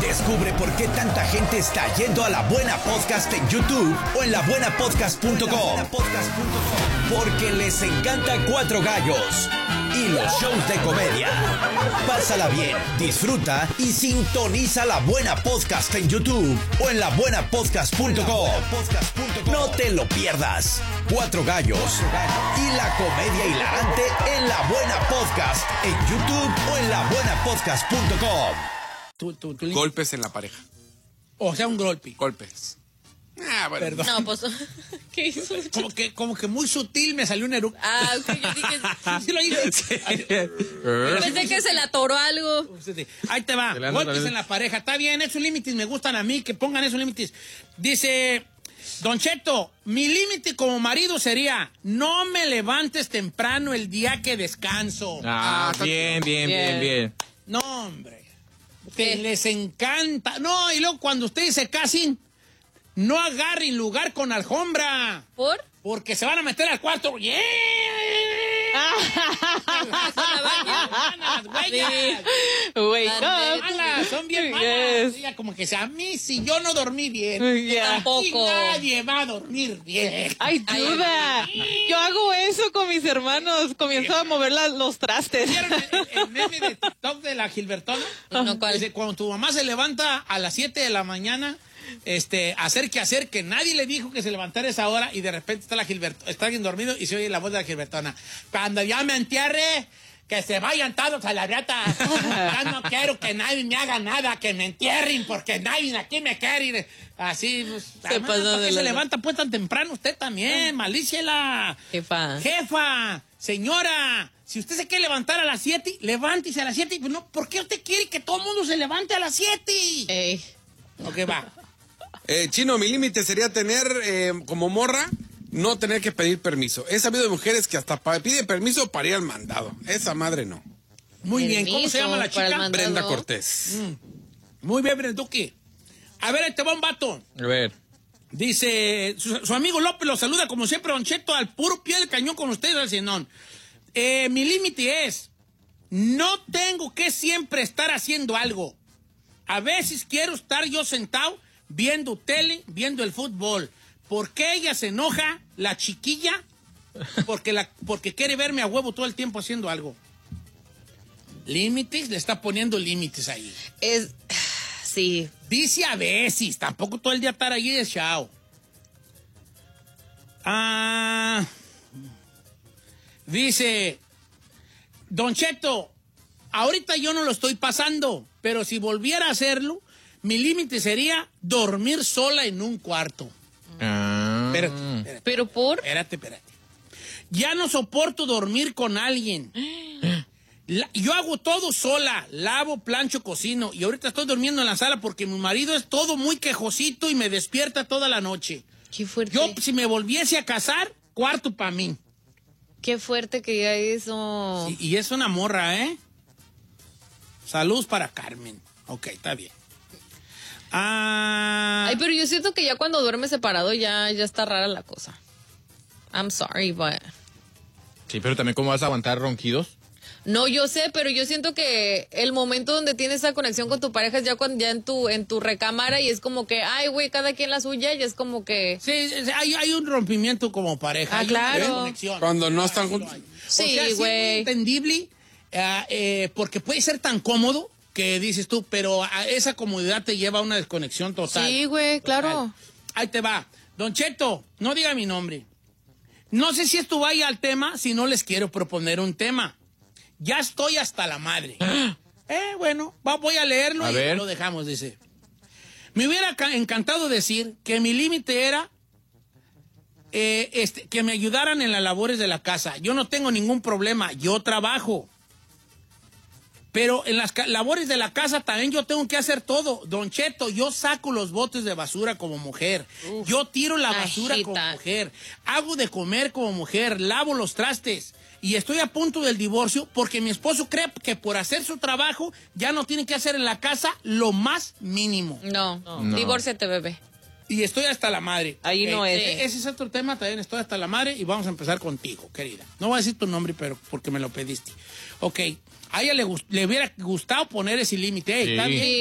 Descubre por qué tanta gente está yendo a La Buena Podcast en YouTube o en labuenapodcast.com. Porque les encanta Cuatro Gallos y los shows de comedia. Pásala bien, disfruta y sintoniza La Buena Podcast en YouTube o en labuenapodcast.com. No te lo pierdas. Cuatro Gallos y la comedia hilarante en La Buena Podcast en YouTube o en labuenapodcast.com. Golpes en la pareja. O sea, un golpe. Golpes. Bueno. Perdón. No, pues, ¿qué hizo? Como que muy sutil me salió un eructo. Ah, ok, yo dije... ¿Sí lo hice? Pensé que se le atoró algo. Ahí te va. Golpes en la pareja. Está bien, esos límites me gustan a mí, que pongan esos límites. Dice... Don Cheto, mi límite como marido sería: no me levantes temprano el día que descanso. Bien. No, hombre. Les encanta. No, y luego cuando ustedes se casen, no agarren lugar con alfombra. ¿Por? Porque se van a meter al cuarto. ¡Yeah! Son bien malas. Yes. Como que a mí, si yo no dormí bien, tampoco. Nadie va a dormir bien. ¡Ay, duda! Yo hago eso con mis hermanos. Comienzo a mover los trastes. ¿Vieron el meme de TikTok de la Gilbertona? No, ¿cuál? Dice, cuando tu mamá se levanta a las 7 de la mañana, hacer que nadie le dijo que se levantara a esa hora, y de repente está alguien dormido y se oye la voz de la Gilbertona: cuando ya me entierre, que se vayan todos a la reata. Ya no quiero que nadie me haga nada, que me entierren, porque nadie aquí me quiere. Así, pues, ¿por qué se levanta pues tan temprano usted también? Malíciela. Jefa, señora, si usted se quiere levantar a las 7, levántese a las 7. Pues no, ¿por qué usted quiere que todo el mundo se levante a las 7? Ok, va. Chino, mi límite sería tener, como morra, no tener que pedir permiso. He sabido de mujeres que hasta piden permiso para ir al mandado. Esa madre no. Muy bien, ¿cómo se llama la chica? Brenda Cortés. Muy bien, Brenduki. A ver, ahí te va un vato. A ver. Dice, su amigo López lo saluda como siempre, Don Cheto, al puro pie del cañón con ustedes, al Zenón. Mi límite es: no tengo que siempre estar haciendo algo. A veces quiero estar yo sentado viendo tele, viendo el fútbol. ¿Por qué ella se enoja, la chiquilla? Porque quiere verme a huevo todo el tiempo haciendo algo. Límites, le está poniendo límites ahí. Sí. Dice a veces, tampoco todo el día estar ahí de chao. Dice, Don Cheto, ahorita yo no lo estoy pasando, pero si volviera a hacerlo, mi límite sería dormir sola en un cuarto. Espérate. ¿Pero por? Espérate. Ya no soporto dormir con alguien. Yo hago todo sola, lavo, plancho, cocino, y ahorita estoy durmiendo en la sala porque mi marido es todo muy quejosito y me despierta toda la noche. Qué fuerte. Yo, si me volviese a casar, cuarto para mí. Qué fuerte que diga eso. Sí, y es una morra, ¿eh? Saludos para Carmen. Ok, está bien. Ay, pero yo siento que ya cuando duerme separado ya está rara la cosa. I'm sorry, but... Sí, pero también, ¿cómo vas a aguantar ronquidos? No, yo sé, pero yo siento que el momento donde tienes esa conexión con tu pareja es ya cuando ya en tu recámara, y es como que, ay, güey, cada quien la suya, y es como que... Sí, hay un rompimiento como pareja. Claro. Cuando no están juntos. Sí, güey. Es entendible, porque puede ser tan cómodo que dices tú, pero esa comodidad te lleva a una desconexión total. Sí, güey, claro. Ahí te va. Don Cheto, no diga mi nombre. No sé si esto vaya al tema, si no les quiero proponer un tema. Ya estoy hasta la madre. Bueno, voy a leerlo a y ver. Lo dejamos, dice. Me hubiera encantado decir que mi límite era que me ayudaran en las labores de la casa. Yo no tengo ningún problema, yo trabajo. Pero en las labores de la casa también yo tengo que hacer todo. Don Cheto, yo saco los botes de basura como mujer. Yo tiro la basura como mujer. Hago de comer como mujer. Lavo los trastes. Y estoy a punto del divorcio porque mi esposo cree que por hacer su trabajo ya no tiene que hacer en la casa lo más mínimo. No. Divórciate, bebé. Y estoy hasta la madre. Ahí no es. Ese es otro tema, también estoy hasta la madre, y vamos a empezar contigo, querida. No voy a decir tu nombre, pero porque me lo pediste. Ok, a ella le hubiera gustado poner ese límite. Está bien.